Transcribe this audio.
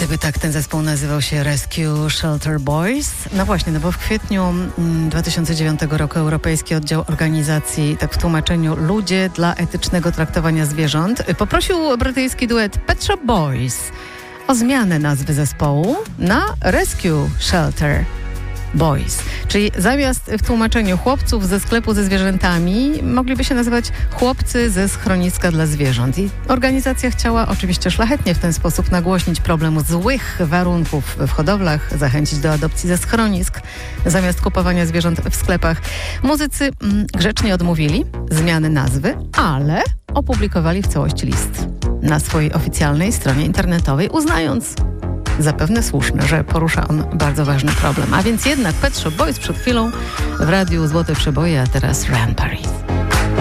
gdyby tak ten zespół nazywał się Rescue Shelter Boys. No właśnie, no bo w kwietniu 2009 roku Europejski Oddział Organizacji, tak w tłumaczeniu Ludzie dla etycznego traktowania zwierząt, poprosił brytyjski duet Pet Shop Boys o zmianę nazwy zespołu na Rescue Shelter Boys. Czyli zamiast w tłumaczeniu chłopców ze sklepu ze zwierzętami mogliby się nazywać chłopcy ze schroniska dla zwierząt. I organizacja chciała oczywiście szlachetnie w ten sposób nagłośnić problem złych warunków w hodowlach, zachęcić do adopcji ze schronisk zamiast kupowania zwierząt w sklepach. Muzycy grzecznie odmówili zmiany nazwy, ale opublikowali w całości list na swojej oficjalnej stronie internetowej, uznając zapewne słuszne, że porusza on bardzo ważny problem. A więc jednak Pet Shop Boys przed chwilą w radiu Złote Przeboje, a teraz Rampart.